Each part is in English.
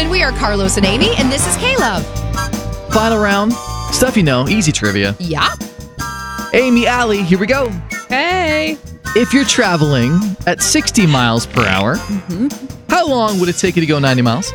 gentlemen, we are Carlos and Amy, and this is Caleb. Final round. Stuff you know, easy trivia. Yeah. Amy, Allie, here we go. Hey. If you're traveling at 60 miles per hour, how long would it take you to go 90 miles?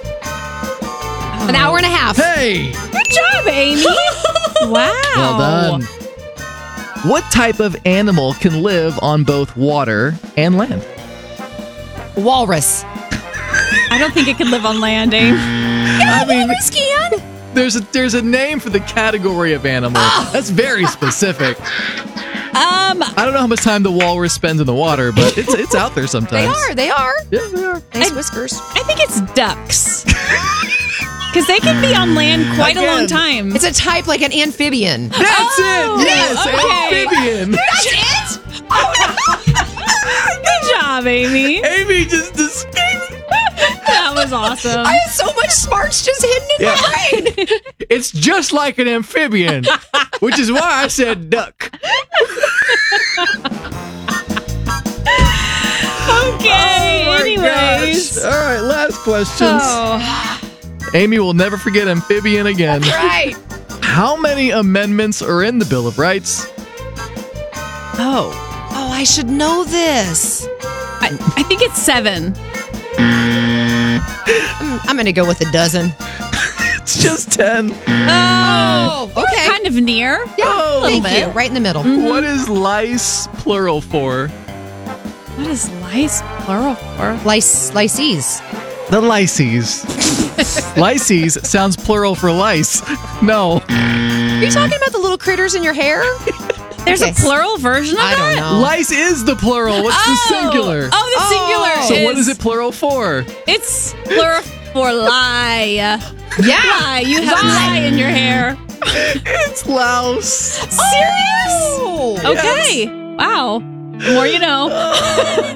An hour and a half. Hey! Good job, Amy. Wow. Well done. What type of animal can live on both water and land? Walrus. I don't think it could live on land, Amy. I mean, Walrus can. there's a name for the category of animal. That's very specific. I don't know how much time the walrus spends in the water, but it's out there sometimes. They are. Yeah, they are. Nice whiskers. I think it's ducks. Because they can be on land quite a long time. It's a type like an amphibian. That's it! Yes, okay. amphibian. That's it? Good job, Amy. Amy just That was awesome. I have so much smarts just hidden in my brain. It's just like an amphibian, which is why I said duck. Okay, anyways. Gosh. All right, last questions. Oh. Amy will never forget amphibian again. Right. How many amendments are in the Bill of Rights? Oh, I should know this. I think it's 7. I'm going to go with a dozen. It's just 10. Oh, okay. Kind of near. Yeah, Oh. thank bit. you. Right in the middle. What is lice plural for? What is lice plural for? Lyces. The lyces. Lyces sounds plural for lice. No. Are you talking about the little critters in your hair? There's Okay. a plural version of I don't that? know. Lice is the plural. What's the singular? Oh, the singular. So what is it plural for? It's plural for lie. Yeah. Lie. You have lie in your hair. It's louse. Serious? Oh. Okay. Wow. The more you know.